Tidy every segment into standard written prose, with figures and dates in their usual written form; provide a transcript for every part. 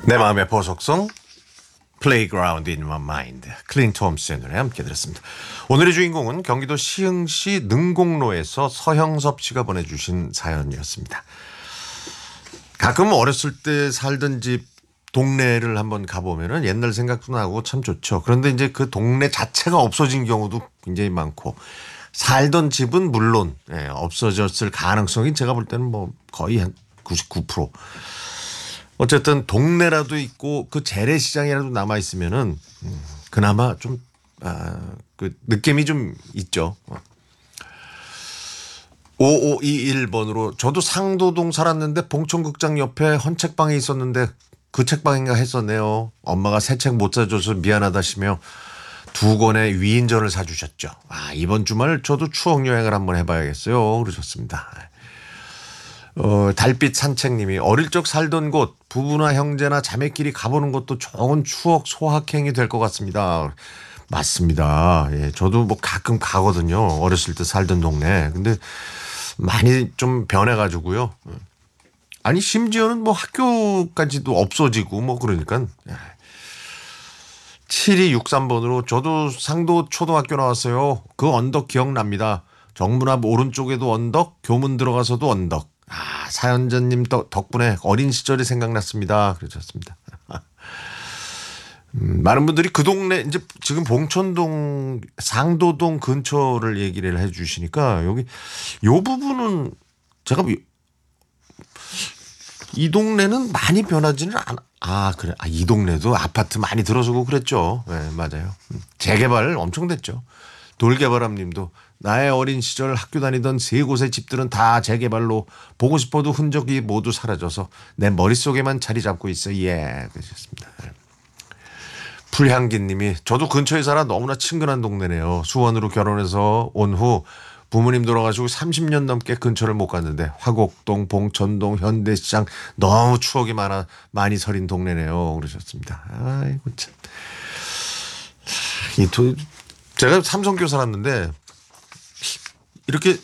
내 마음의 보석성 Playground in My Mind 클린 톰스의 노래 함께 들었습니다. 오늘의 주인공은 경기도 시흥시 능곡로에서 서형섭 씨가 보내주신 사연이었습니다. 가끔 어렸을 때 살던 집 동네를 한번 가보면은 옛날 생각도 나고 참 좋죠. 그런데 이제 그 동네 자체가 없어진 경우도 굉장히 많고 살던 집은 물론 없어졌을 가능성이 제가 볼 때는 뭐 거의 한 99%. 어쨌든 동네라도 있고 그 재래시장이라도 남아 있으면은 그나마 좀 그 느낌이 좀 있죠. 5521번으로 저도 상도동 살았는데 봉천극장 옆에 헌책방에 있었는데 그 책방인가 했었네요. 엄마가 새 책 못 사줘서 미안하다시며 2권의 위인전을 사주셨죠. 이번 주말 저도 추억여행을 한번 해봐야겠어요. 그러셨습니다. 달빛 산책님이 어릴 적 살던 곳 부부나 형제나 자매끼리 가보는 것도 좋은 추억 소확행이 될 것 같습니다. 맞습니다. 예, 저도 뭐 가끔 가거든요. 어렸을 때 살던 동네. 근데 많이 좀 변해가지고요. 아니 심지어는 뭐 학교까지도 없어지고 뭐 그러니까. 7263번으로 저도 상도 초등학교 나왔어요. 그 언덕 기억납니다. 정문 앞 오른쪽에도 언덕, 교문 들어가서도 언덕. 사연자님 덕분에 어린 시절이 생각났습니다. 그러셨습니다. 많은 분들이 그 동네 이제 지금 봉천동 상도동 근처를 얘기를 해 주시니까 여기 요 부분은 제가 이 동네는 많이 변하지는 않아. 그래. 이 동네도 아파트 많이 들어서고 그랬죠. 네, 맞아요. 재개발 엄청 됐죠. 돌개바람 님도 나의 어린 시절 학교 다니던 3곳의 집들은 다 재개발로 보고 싶어도 흔적이 모두 사라져서 내 머릿속에만 자리 잡고 있어. 예. 그러셨습니다. 풀향기 님이 저도 근처에 살아 너무나 친근한 동네네요. 수원으로 결혼해서 온 후 부모님 돌아가시고 30년 넘게 근처를 못 갔는데 화곡동, 봉천동, 현대시장 너무 추억이 많이 서린 동네네요. 그러셨습니다. 아이고 참. 제가 삼성교 살았는데 이렇게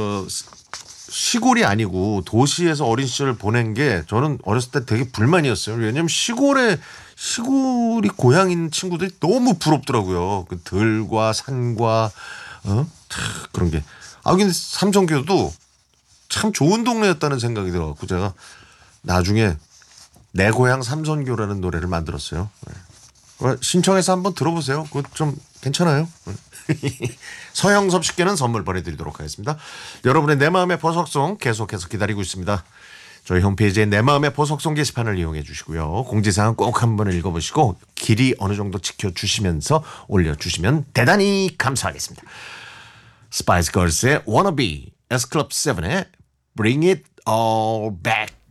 시골이 아니고 도시에서 어린 시절을 보낸 게 저는 어렸을 때 되게 불만이었어요. 왜냐하면 시골이 고향인 친구들이 너무 부럽더라고요. 그 들과 산과 그런 게. 근데 삼성교도 참 좋은 동네였다는 생각이 들어갖고 제가 나중에 내 고향 삼성교라는 노래를 만들었어요. 신청해서 한번 들어보세요. 그거 좀 괜찮아요. 서영섭 씨께는 선물 보내드리도록 하겠습니다. 여러분의 내 마음의 보석송 계속해서 기다리고 있습니다. 저희 홈페이지에 내 마음의 보석송 게시판을 이용해 주시고요. 공지사항 꼭 한번 읽어보시고 길이 어느 정도 지켜주시면서 올려주시면 대단히 감사하겠습니다. 스파이스 걸스의 Wanna Be, S클럽 7의 Bring It All Back.